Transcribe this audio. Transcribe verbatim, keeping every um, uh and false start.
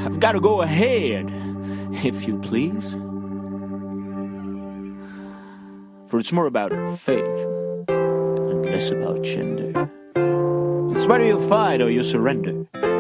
I've got to go ahead, if you please. For it's more about faith and less about gender. It's whether you fight or you surrender.